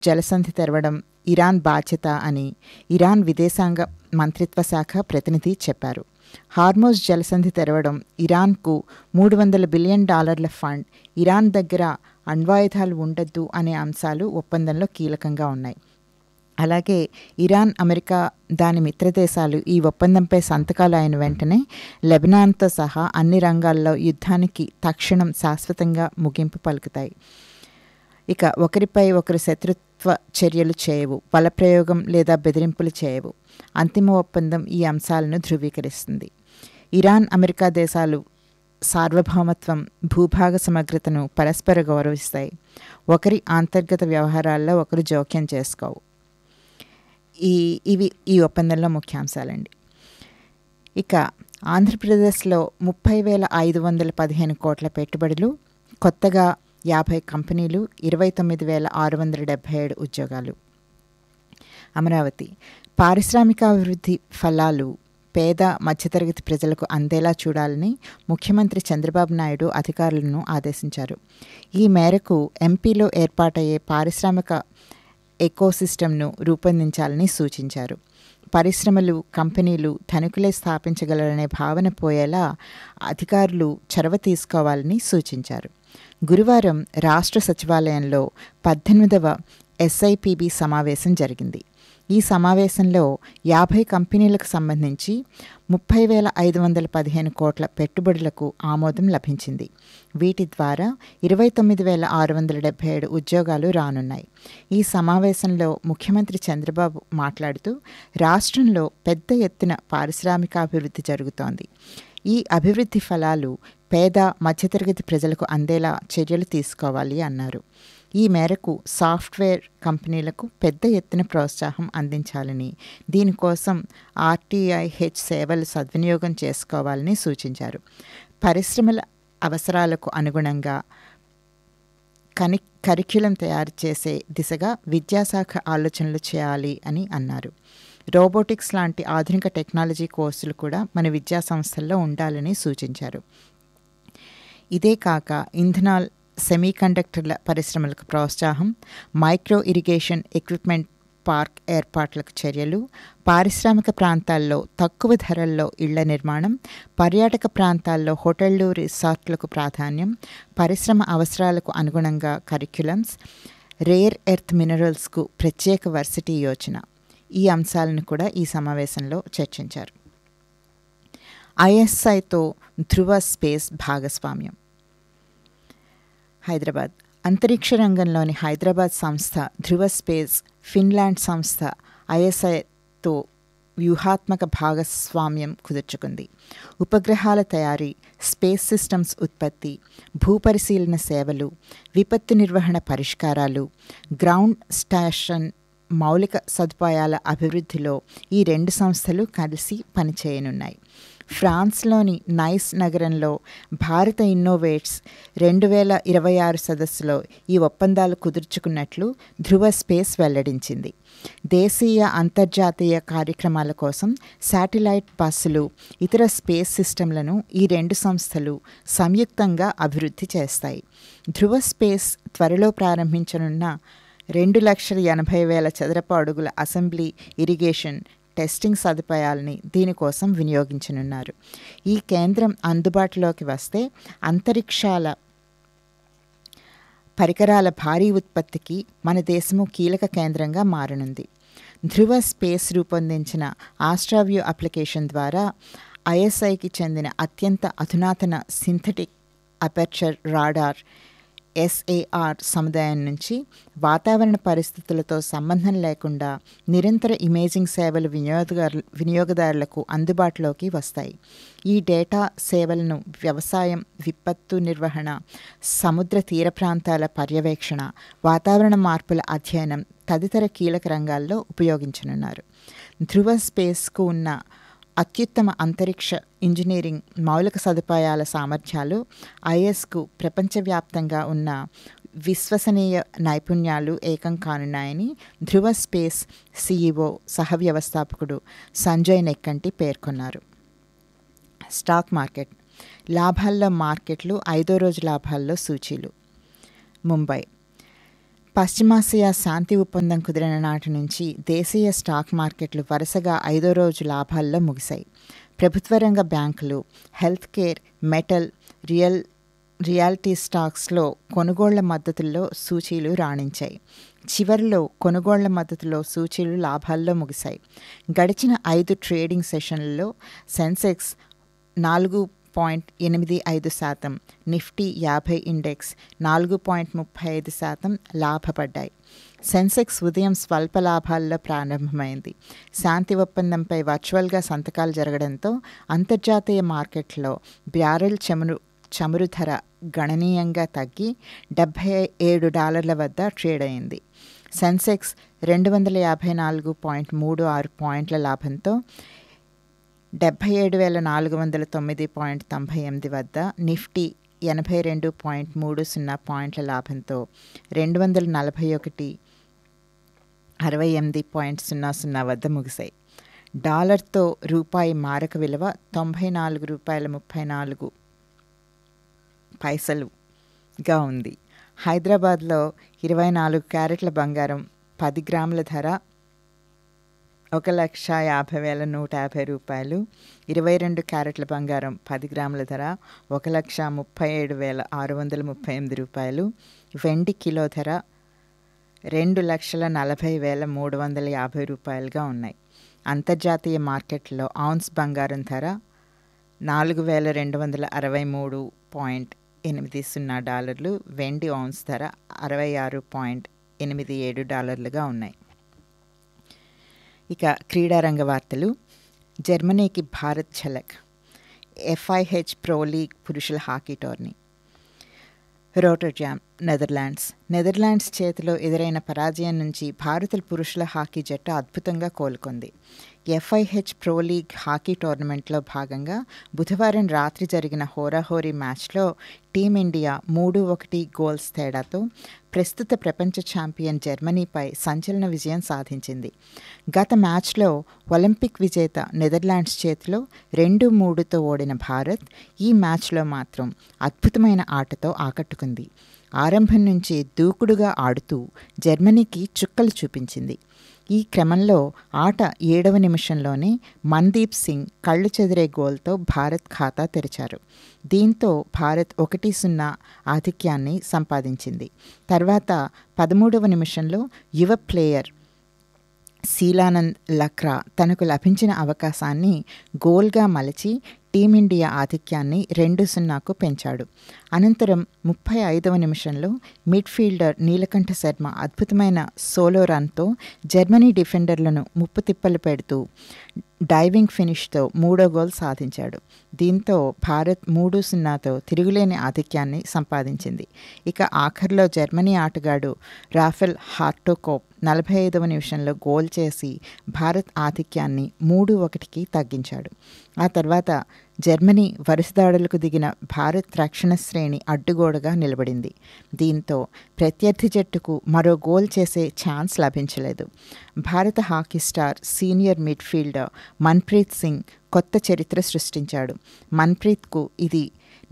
జలసంధి తెరవడం ఇరాన్ బాధ్యత అని ఇరాన్ విదేశాంగ మంత్రిత్వ శాఖ ప్రతినిధి చెప్పారు. హార్మోజ్ జలసంధి తెరవడం, ఇరాన్కు $300 బిలియన్ ఫండ్, ఇరాన్ దగ్గర అణ్వాయుధాలు ఉండొద్దు అనే అంశాలు ఒప్పందంలో కీలకంగా ఉన్నాయి. అలాగే ఇరాన్, అమెరికా, దాని మిత్రదేశాలు ఈ ఒప్పందంపై సంతకాలు అయిన వెంటనే లెబనాన్తో సహా అన్ని రంగాల్లో యుద్ధానికి తక్షణం శాశ్వతంగా ముగింపు పలుకుతాయి. ఇక ఒకరిపై ఒకరు శత్రుత్వ చర్యలు చేయవు, బలప్రయోగం లేదా బెదిరింపులు చేయవు. అంతిమ ఒప్పందం ఈ అంశాలను ధృవీకరిస్తుంది. ఇరాన్, అమెరికా దేశాలు సార్వభౌమత్వం, భూభాగ సమగ్రతను పరస్పర గౌరవిస్తాయి. ఒకరి అంతర్గత వ్యవహారాల్లో ఒకరు జోక్యం చేసుకోవు. ఇవి ఈ ఒప్పందంలో ముఖ్యాంశాలండి. ఇక ఆంధ్రప్రదేశ్లో 30,515 కోట్ల పెట్టుబడులు, కొత్తగా 50 కంపెనీలు, 29,677 ఉద్యోగాలు. అమరావతి పారిశ్రామికాభివృద్ధి ఫలాలు పేద మధ్యతరగతి ప్రజలకు అందేలా చూడాలని ముఖ్యమంత్రి చంద్రబాబు నాయుడు అధికారులను ఆదేశించారు. ఈ మేరకు ఎంపీలో ఏర్పాటయ్యే పారిశ్రామిక ఎకోసిస్టమ్ను రూపొందించాలని సూచించారు. పరిశ్రమలు, కంపెనీలు ధనికులే స్థాపించగలరనే భావన పోయేలా అధికారులు చొరవ తీసుకోవాలని సూచించారు. గురువారం రాష్ట్ర సచివాలయంలో 18వ SIPB సమావేశం జరిగింది. ఈ సమావేశంలో 50 కంపెనీలకు సంబంధించి 30,515 కోట్ల పెట్టుబడులకు ఆమోదం లభించింది. వీటి ద్వారా 29,677 ఉద్యోగాలు రానున్నాయి. ఈ సమావేశంలో ముఖ్యమంత్రి చంద్రబాబు మాట్లాడుతూ, రాష్ట్రంలో పెద్ద ఎత్తున పారిశ్రామికాభివృద్ధి జరుగుతోంది. ఈ అభివృద్ధి ఫలాలు పేద మధ్యతరగతి ప్రజలకు అందేలా చర్యలు తీసుకోవాలి అన్నారు. ఈ మేరకు సాఫ్ట్వేర్ కంపెనీలకు పెద్ద ఎత్తున ప్రోత్సాహం అందించాలని, దీనికోసం RTIH సేవలు సద్వినియోగం చేసుకోవాలని సూచించారు. పరిశ్రమల అవసరాలకు అనుగుణంగా కరిక్యులం తయారు చేసే దిశగా విద్యాశాఖ ఆలోచనలు చేయాలి అని అన్నారు. రోబోటిక్స్ లాంటి ఆధునిక టెక్నాలజీ కోర్సులు కూడా మన విద్యా సంస్థల్లో ఉండాలని సూచించారు. ఇదే కాక ఇంధనాల్, సెమీకండక్టర్ల పరిశ్రమలకు ప్రోత్సాహం, మైక్రో ఇరిగేషన్ ఎక్విప్మెంట్ పార్క్ ఏర్పాట్లకు చర్యలు, పారిశ్రామిక ప్రాంతాల్లో తక్కువ ధరల్లో ఇళ్ల నిర్మాణం, పర్యాటక ప్రాంతాల్లో హోటళ్లు, రిసార్ట్లకు ప్రాధాన్యం, పరిశ్రమ అవసరాలకు అనుగుణంగా కరిక్యులమ్స్, రేర్ ఎర్త్ మినరల్స్కు ప్రత్యేక వర్సిటీ యోచన, ఈ అంశాలను కూడా ఈ సమావేశంలో చర్చించారు. ISIతో ధృవ స్పేస్ భాగస్వామ్యం. హైదరాబాద్ అంతరిక్ష రంగంలోని హైదరాబాద్ సంస్థ ధృవ స్పేస్, ఫిన్లాండ్ సంస్థ ISIతో వ్యూహాత్మక భాగస్వామ్యం కుదుర్చుకుంది. ఉపగ్రహాల తయారీ, స్పేస్ సిస్టమ్స్ ఉత్పత్తి, భూపరిశీలన సేవలు, విపత్తు నిర్వహణ పరిష్కారాలు, గ్రౌండ్ స్టేషన్ మౌలిక సదుపాయాల అభివృద్ధిలో ఈ రెండు సంస్థలు కలిసి పనిచేయనున్నాయి. ఫ్రాన్స్లోని నైస్ నగరంలో భారత ఇన్నోవేట్స్ 2026 సదస్సులో ఈ ఒప్పందాలు కుదుర్చుకున్నట్లు ధృవ స్పేస్ వెల్లడించింది. దేశీయ, అంతర్జాతీయ కార్యక్రమాల కోసం శాటిలైట్ బస్సులు, ఇతర స్పేస్ సిస్టంలను ఈ రెండు సంస్థలు సంయుక్తంగా అభివృద్ధి చేస్తాయి. ధృవ స్పేస్ త్వరలో ప్రారంభించనున్న 2,80,000 చదరపు అడుగుల అసెంబ్లీ, ఇరిగేషన్, టెస్టింగ్ సదుపాయాలని దీనికోసం వినియోగించనున్నారు. ఈ కేంద్రం అందుబాటులోకి వస్తే అంతరిక్షాల పరికరాల భారీ ఉత్పత్తికి మన దేశము కీలక కేంద్రంగా మారనుంది. ధృవ స్పేస్ రూపొందించిన ఆస్ట్రావ్యూ అప్లికేషన్ ద్వారా ISIకి చెందిన అత్యంత అధునాతన సింథటిక్ అపర్చర్ రాడార్ SAR సముదాయం నుంచి వాతావరణ పరిస్థితులతో సంబంధం లేకుండా నిరంతర ఇమేజింగ్ సేవలు వినియోగదారులకు అందుబాటులోకి వస్తాయి. ఈ డేటా సేవలను వ్యవసాయం, విపత్తు నిర్వహణ, సముద్ర తీర ప్రాంతాల పర్యవేక్షణ, వాతావరణ మార్పుల అధ్యయనం తదితర కీలక రంగాల్లో ఉపయోగించనున్నారు. ధృవ స్పేస్కు ఉన్న అత్యుత్తమ అంతరిక్ష ఇంజనీరింగ్ మౌలిక సదుపాయాల సామర్థ్యాలు ISకు ప్రపంచవ్యాప్తంగా ఉన్న విశ్వసనీయ నైపుణ్యాలు ఏకం కానున్నాయని ధృవ స్పేస్ CEO సహ వ్యవస్థాపకుడు సంజయ్ నెక్కంటి పేర్కొన్నారు. స్టాక్ మార్కెట్ లాభాల్లో మార్కెట్లు 5వ రోజు లాభాల్లో సూచీలు. ముంబై పశ్చిమాసియా శాంతి ఒప్పందం కుదిరిన నాటి నుంచి దేశీయ స్టాక్ మార్కెట్లు వరుసగా 5వ రోజు లాభాల్లో ముగిశాయి. ప్రభుత్వ రంగ బ్యాంకులు, హెల్త్ కేర్, మెటల్, రియాలిటీ స్టాక్స్లో కొనుగోళ్ల మద్దతుల్లో సూచీలు రాణించాయి. చివరిలో కొనుగోళ్ల మద్దతులో సూచీలు లాభాల్లో ముగిశాయి. గడిచిన 5 ట్రేడింగ్ సెషన్లలో సెన్సెక్స్ 4.85%, నిఫ్టీ 50 ఇండెక్స్ 4.35% లాభపడ్డాయి. సెన్సెక్స్ ఉదయం స్వల్ప లాభాల్లో ప్రారంభమైంది. శాంతి ఒప్పందంపై వర్చువల్గా సంతకాలు జరగడంతో అంతర్జాతీయ మార్కెట్లో బ్యారెల్ చమురు ధర గణనీయంగా తగ్గి $77 వద్ద ట్రేడ్ అయింది. సెన్సెక్స్ 254.36 పాయింట్ల లాభంతో 77,409.98 వద్ద, నిఫ్టీ 82.30 పాయింట్ల లాభంతో 241.68.00 వద్ద ముగిశాయి. డాలర్తో రూపాయి మారక విలువ $94.34గా ఉంది. హైదరాబాద్లో 24 క్యారెట్ల బంగారం 10 గ్రాముల ధర $1,50,150, 22 క్యారెట్ల బంగారం 10 గ్రాముల ధర $1,37,638, వెండి కిలో ధర $2,40,350గా ఉన్నాయి. అంతర్జాతీయ మార్కెట్లో ఔన్స్ బంగారం ధర $4,263.80, వెండి ఔన్స్ ధర $66.87గా ఉన్నాయి. ఇక క్రీడారంగ వార్తలు. జర్మనీకి భారత్ ఝలక్. FIH ప్రో లీగ్ పురుషుల హాకీ టోర్నీ. రోటర్డామ్, నెదర్లాండ్స్ చేతిలో ఎదురైన పరాజయం నుంచి భారత పురుషుల హాకీ జట్టు అద్భుతంగా కోలుకుంది. FIH ప్రో లీగ్ హాకీ టోర్నమెంట్లో భాగంగా బుధవారం రాత్రి జరిగిన హోరాహోరీ మ్యాచ్లో టీమిండియా 3-1 గోల్స్ తేడాతో ప్రస్తుత ప్రపంచ ఛాంపియన్ జర్మనీపై సంచలన విజయం సాధించింది. గత మ్యాచ్లో ఒలింపిక్ విజేత నెదర్లాండ్స్ చేతిలో 2-3తో ఓడిన భారత్ ఈ మ్యాచ్లో మాత్రం అద్భుతమైన ఆటతో ఆకట్టుకుంది. ఆరంభం నుంచి దూకుడుగా ఆడుతూ జర్మనీకి చుక్కలు చూపించింది. ఈ క్రమంలో ఆట 7వ నిమిషంలోనే మన్దీప్ సింగ్ కళ్ళు చెదిరే గోల్తో భారత్ ఖాతా తెరిచారు. దీంతో భారత్ 1-0 ఆధిక్యాన్ని సంపాదించింది. తర్వాత 13వ నిమిషంలో యువ ప్లేయర్ శీలానంద్ లక్రా తనకు లభించిన అవకాశాన్ని గోల్గా మలచి టీమిండియా ఆధిక్యాన్ని 2-0కు పెంచాడు. అనంతరం 35వ నిమిషంలో మిడ్ఫీల్డర్ నీలకంఠ శర్మ అద్భుతమైన సోలో రన్తో జర్మనీ డిఫెండర్లను ముప్పుతిప్పలు పెడుతూ డైవింగ్ ఫినిష్తో 3వ గోల్ సాధించాడు. దీంతో భారత్ 3-0తో తిరుగులేని ఆధిక్యాన్ని సంపాదించింది. ఇక ఆఖర్లో జర్మనీ ఆటగాడు రాఫెల్ హార్టోకోప్ 45వ నిమిషంలో గోల్ చేసి భారత్ ఆధిక్యాన్ని 3-1కి తగ్గించాడు. ఆ తర్వాత జర్మనీ వరుస దాడులకు దిగిన భారత్ రక్షణ శ్రేణి అడ్డుగోడగా నిలబడింది. దీంతో ప్రత్యర్థి జట్టుకు మరో గోల్ చేసే ఛాన్స్ లభించలేదు. భారత hockey star senior midfielder Manpreet Singh కొత్త చరిత్ర సృష్టించాడు. మన్ప్రీత్కు ఇది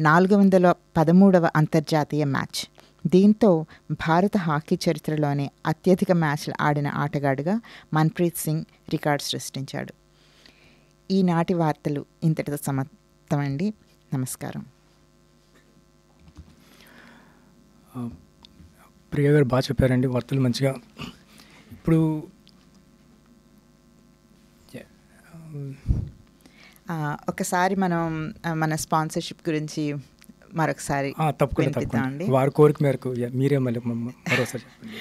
413వ అంతర్జాతీయ మ్యాచ్. దీంతో భారత హాకీ చరిత్రలోనే అత్యధిక మ్యాచ్లు ఆడిన ఆటగాడుగా మన్ప్రీత్ సింగ్ రికార్డు సృష్టించాడు. ఈనాటి వార్తలు ఇంతటితో సమాప్తమండి. నమస్కారం. ప్రియ గారు బాగా చెప్పారండి, వార్తలు మంచిగా. ఇప్పుడు ఒకసారి మనం మన స్పాన్సర్షిప్ గురించి మరొకసారి తప్పకుండా వారి కోరిక మేరకు మీరే మళ్ళీ మరోసారి చెప్పండి.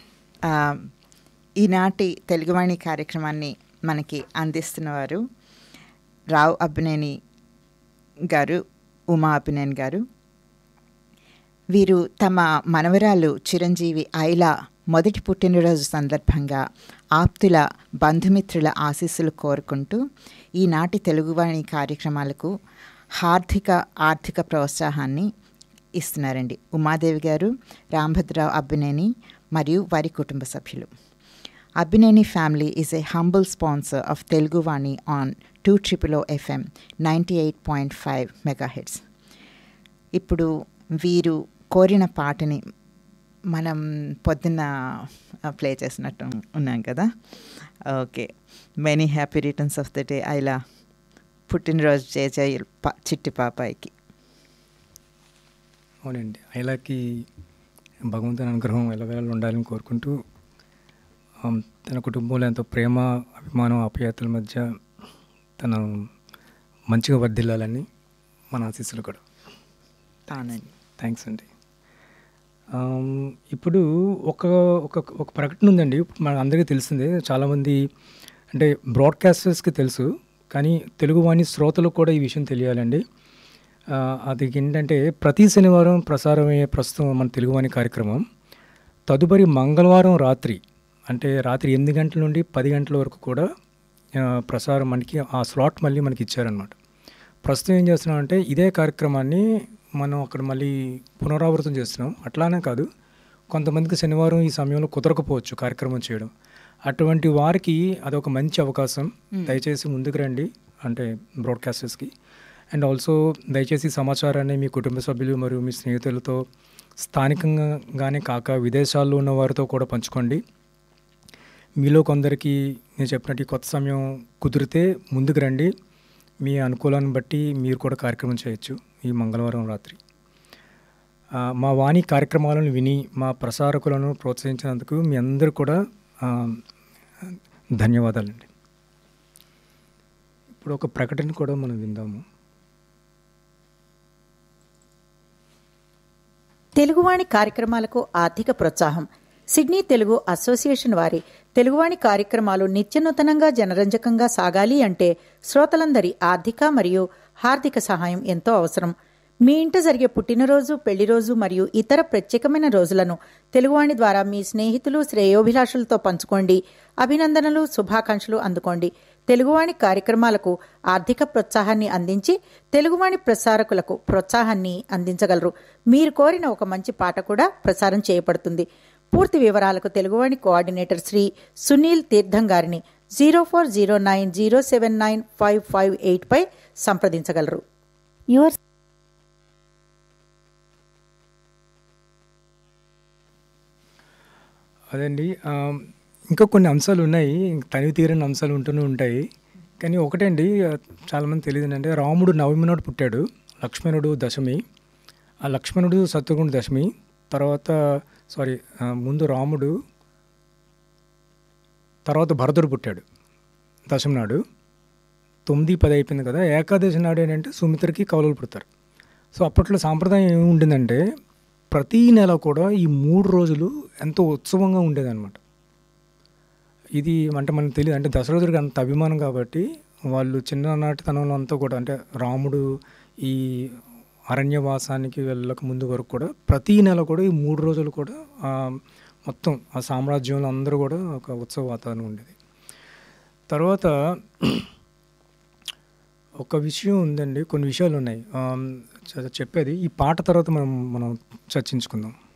ఈనాటి తెలుగువాణి కార్యక్రమాన్ని మనకి అందిస్తున్నవారు రావు అబ్బినేని గారు, ఉమా అబ్బినేని గారు. వీరు తమ మనవరాలు చిరంజీవి ఐలా మొదటి పుట్టినరోజు సందర్భంగా ఆప్తుల బంధుమిత్రుల ఆశీస్సులు కోరుకుంటూ ఈనాటి తెలుగువాణి కార్యక్రమాలకు ఆర్థిక ప్రోత్సాహాన్ని ఇస్తున్నారండి. ఉమాదేవి గారు, రాంభద్రరావు అబ్బినేని మరియు వారి కుటుంబ సభ్యులు. Abbineni family is a humble sponsor of Teluguvani on 200 FM 98.5 MHz. ఇప్పుడు వీరు కోరిన పాటని మనం పొద్దున్న ప్లే చేసినట్టు ఉన్నాం కదా. Okay, many happy returns of the day ఐలా. పుట్టినరోజు జయజయలు చిట్టి పాపాయికి. అవునండి, ఐలాకి భగవంతుని అనుగ్రహం ఎల్లవేళలా ఉండాలని కోరుకుంటూ తన కుటుంబంలో ఎంతో ప్రేమ, అభిమానం, ఆప్యాయతల మధ్య తను మంచిగా వర్ధిల్లాలని మన ఆశీస్సులు కూడా. అవునండి, థ్యాంక్స్ అండి. ఇప్పుడు ఒక ఒక ఒక ప్రకటన ఉందండి. మన అందరికీ తెలిసిందే, చాలామంది అంటే బ్రాడ్కాస్టర్స్కి తెలుసు, కానీ తెలుగువాణి శ్రోతలకు కూడా ఈ విషయం తెలియాలండి. అది ఏంటంటే ప్రతి శనివారం ప్రసారమయ్యే ప్రస్తుతం మన తెలుగువాణి కార్యక్రమం తదుపరి మంగళవారం రాత్రి, అంటే రాత్రి 8 గంటల నుండి 10 గంటల వరకు కూడా ప్రసారం మనకి ఆ స్లాట్ మళ్ళీ మనకి ఇచ్చారనమాట. ప్రస్తుతం ఏం చేస్తున్నాం అంటే ఇదే కార్యక్రమాన్ని మనం అక్కడ మళ్ళీ పునరావృతం చేస్తున్నాం. అట్లానే కాదు, కొంతమందికి శనివారం ఈ సమయంలో కుదరకపోవచ్చు కార్యక్రమం చేయడం. అటువంటి వారికి అదొక మంచి అవకాశం. దయచేసి ముందుకు రండి, అంటే బ్రాడ్కాస్టర్స్కి. అండ్ ఆల్సో దయచేసి సమాచారాన్ని మీ కుటుంబ సభ్యులు మరియు మీ స్నేహితులతో, స్థానికంగానే కాక విదేశాల్లో ఉన్న వారితో కూడా పంచుకోండి. మీలో కొందరికి నేను చెప్పినట్టు కొత్త సమయం కుదిరితే ముందుకు రండి. మీ అనుకూలాన్ని బట్టి మీరు కూడా కార్యక్రమం చేయొచ్చు ఈ మంగళవారం రాత్రి. మా వాణి కార్యక్రమాలను విని మా ప్రసారకులను ప్రోత్సహించినందుకు మీ అందరూ కూడా ధన్యవాదాలండి. ఇప్పుడు ఒక ప్రకటన కూడా మనం విందాము. తెలుగువాణి కార్యక్రమాలకు ఆర్థిక ప్రోత్సాహం. సిడ్నీ తెలుగు అసోసియేషన్ వారి తెలుగువాణి కార్యక్రమాలు నిత్యనూతనంగా జనరంజకంగా సాగాలి అంటే శ్రోతలందరి ఆర్థిక మరియు హార్దిక సహాయం ఎంతో అవసరం. మీ ఇంట జరిగే పుట్టినరోజు, పెళ్లిరోజు మరియు ఇతర ప్రత్యేకమైన రోజులను తెలుగువాణి ద్వారా మీ స్నేహితులు, శ్రేయోభిలాషులతో పంచుకోండి. అభినందనలు, శుభాకాంక్షలు అందుకోండి. తెలుగువాణి కార్యక్రమాలకు ఆర్థిక ప్రోత్సాహాన్ని అందించి తెలుగువాణి ప్రసారకులకు ప్రోత్సాహాన్ని అందించగలరు. మీరు కోరిన ఒక మంచి పాట కూడా ప్రసారం చేయబడుతుంది. పూర్తి వివరాలకు తెలుగువాణి కోఆర్డినేటర్ శ్రీ సునీల్ తీర్థం గారిని 0409079558 పై సంప్రదించగలరు. అదండి, ఇంకా కొన్ని అంశాలు ఉన్నాయి, తనివి తీరని అంశాలు ఉంటూనే ఉంటాయి. కానీ ఒకటండి, చాలామంది తెలియదు అంటే రాముడు నవమి నాడు పుట్టాడు, లక్ష్మణుడు దశమి. ఆ లక్ష్మణుడు శత్రుఘ్నుడు దశమి, తర్వాత ముందు రాముడు, తర్వాత భరతుడు పుట్టాడు దశమి నాడు. 9-10 అయిపోయింది కదా. ఏకాదశి నాడు ఏంటంటే సుమిత్రకి కౌలులు పుడతారు. సో అప్పట్లో సాంప్రదాయం ఏమి ఉండిందంటే ప్రతీ నెల కూడా ఈ 3 రోజులు ఎంతో ఉత్సవంగా ఉండేదన్నమాట. ఇది అంటే మనకు తెలియదు, అంటే దశరథుడికి అంత అభిమానం కాబట్టి వాళ్ళు చిన్ననాటితనంలో అంతా కూడా, అంటే రాముడు ఈ అరణ్యవాసానికి వెళ్ళక ముందు వరకు కూడా ప్రతీ నెల కూడా ఈ 3 రోజులు కూడా మొత్తం ఆ సామ్రాజ్యంలో అందరూ కూడా ఒక ఉత్సవ వాతావరణం ఉండేది. తర్వాత ఒక విషయం ఉందండి, కొన్ని విషయాలు ఉన్నాయి చెప్పేది. ఈ పాట తర్వాత మనం చర్చించుకుందాం.